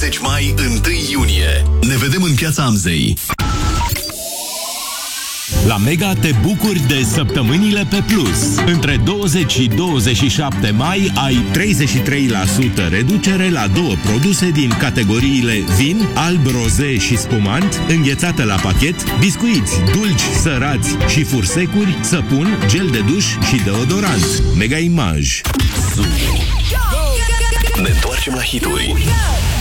20 mai, 1 iunie. Ne vedem în Piața Amzei. La Mega te bucuri de săptămânile pe plus. Între 20 și 27 mai ai 33% reducere la două produse din categoriile vin, alb, roze și spumant, înghețată la pachet, biscuiți, dulci, sărați și fursecuri, săpun, gel de duș și deodorant. Mega Image. Ne întoarcem la hituri.